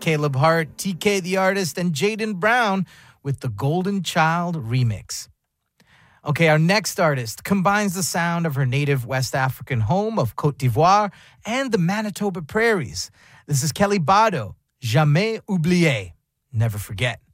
Caleb Hart, TK the Artist, and Jaden Brown with the Golden Child remix. Okay, our next artist combines the sound of her native West African home of Côte d'Ivoire and the Manitoba prairies. This is Kelly Bado, Jamais oublié, never forget.